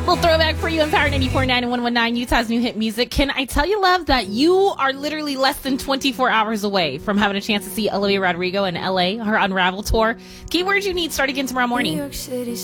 Little throwback for you on Power 94.9 and 119, Utah's new hit music. Can I tell you, love, that you are literally less than 24 hours away from having a chance to see Olivia Rodrigo in LA, her Unravel tour. Keywords you need start again tomorrow morning.